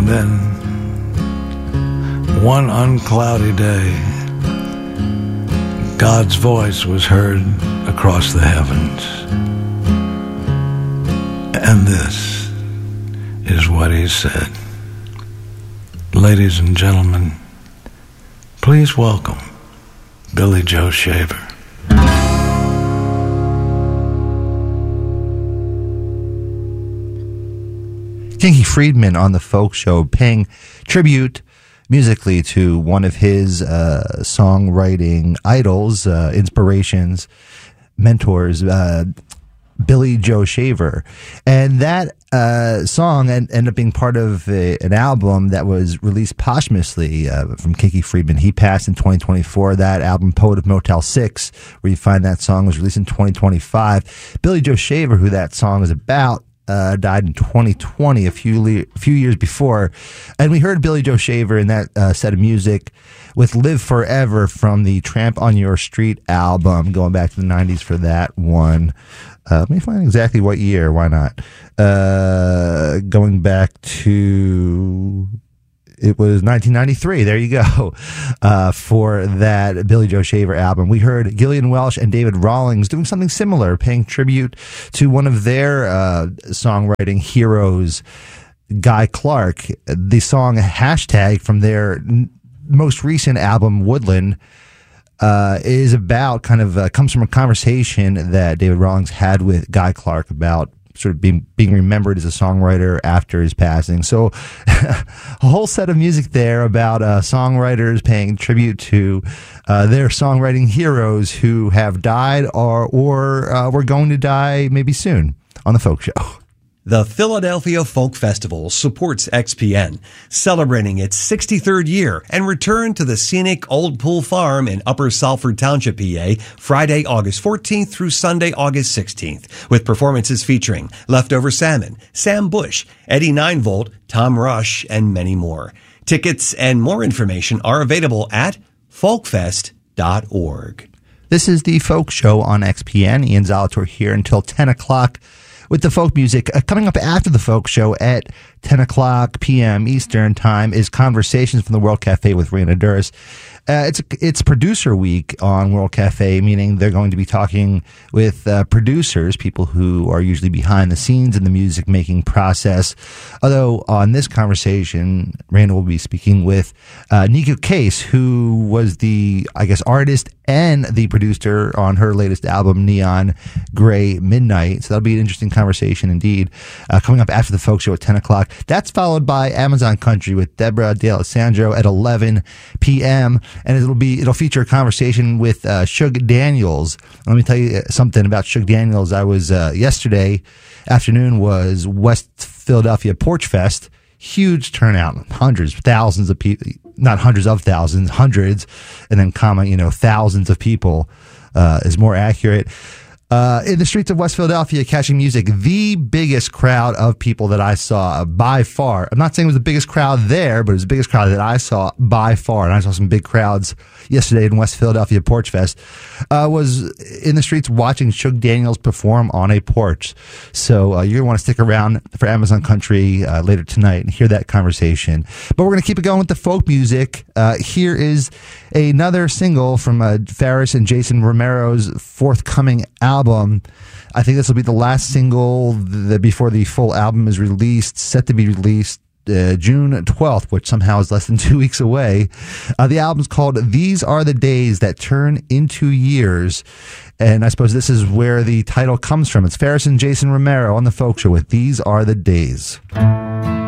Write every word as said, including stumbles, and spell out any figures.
then, one uncloudy day, God's voice was heard across the heavens. And this is what he said. Ladies and gentlemen, please welcome Billy Joe Shaver. Kinky Friedman on the Folk Show, paying tribute musically to one of his uh, songwriting idols, uh, inspirations, mentors, uh, Billy Joe Shaver. And that uh, song ended up being part of a, an album that was released posthumously uh, from Kinky Friedman. He passed in twenty twenty-four. That album, Poet of Motel six, where you find that song, was released in twenty twenty-five. Billy Joe Shaver, who that song is about, Uh, died in twenty twenty, a few le- few years before. And we heard Billy Joe Shaver in that uh, set of music with Live Forever from the Tramp on Your Street album, going back to the nineties for that one. Uh, let me find exactly what year, why not? Uh, going back to... It was nineteen ninety-three. There you go. Uh, for that Billy Joe Shaver album. We heard Gillian Welch and David Rawlings doing something similar, paying tribute to one of their uh, songwriting heroes, Guy Clark. The song Hashtag from their n- most recent album, Woodland, uh, is about kind of, uh, comes from a conversation that David Rawlings had with Guy Clark about sort of being being remembered as a songwriter after his passing. So a whole set of music there about uh, songwriters paying tribute to uh, their songwriting heroes who have died or, or uh, were going to die maybe soon on the Folk Show. The Philadelphia Folk Festival supports X P N, celebrating its sixty-third year and return to the scenic Old Pool Farm in Upper Salford Township, P A, Friday, August fourteenth through Sunday, August sixteenth, with performances featuring Leftover Salmon, Sam Bush, Eddie nine volt, Tom Rush, and many more. Tickets and more information are available at folkfest dot org. This is the Folk Show on X P N. Ian Zalator here until ten o'clock. With the folk music. Uh, coming up after the Folk Show at ten o'clock p.m. Eastern Time is Conversations from the World Cafe with Raina Duras. Uh, it's it's producer week on World Cafe, meaning they're going to be talking with uh, producers, people who are usually behind the scenes in the music making process. Although on this conversation, Raina will be speaking with uh, Nico Case, who was the, I guess, artist and the producer on her latest album, Neon Gray Midnight. So that'll be an interesting conversation indeed. Uh, coming up after the Folk Show at ten o'clock. That's followed by Amazon Country with Deborah D'Alessandro at eleven p.m. And it'll be it'll feature a conversation with uh, Shug Daniels. Let me tell you something about Shug Daniels. I was uh, yesterday afternoon was West Philadelphia Porch Fest. Huge turnout, hundreds, thousands of people, not hundreds of thousands, hundreds, and then comma, you know, thousands of people uh, is more accurate. Uh, in the streets of West Philadelphia, catching music, the biggest crowd of people that I saw by far. I'm not saying it was the biggest crowd there, but it was the biggest crowd that I saw by far. And I saw some big crowds yesterday in West Philadelphia Porch Fest, uh, was in the streets watching Shug Daniels perform on a porch. So, uh, you're going to want to stick around for Amazon Country, uh, later tonight and hear that conversation. But we're going to keep it going with the folk music. Uh, here is another single from, uh, Faris and Jason Romero's forthcoming album. Album. I think this will be the last single that before the full album is released, set to be released uh, June twelfth, which somehow is less than two weeks away. Uh, the album's called These Are the Days That Turn Into Years, and I suppose this is where the title comes from. It's Faris and Jason Romero on the Folk Show with These Are the Days.